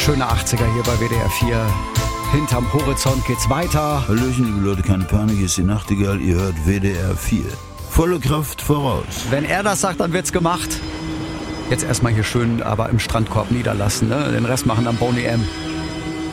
Schöne 80er hier bei WDR 4. Hinterm Horizont geht's weiter. Hallöchen, liebe Leute, keine Panik, hier ist die Nachtigall, ihr hört WDR 4. Volle Kraft voraus. Wenn er das sagt, dann wird's gemacht. Jetzt erstmal hier schön aber im Strandkorb niederlassen, ne? Den Rest machen dann Boney M.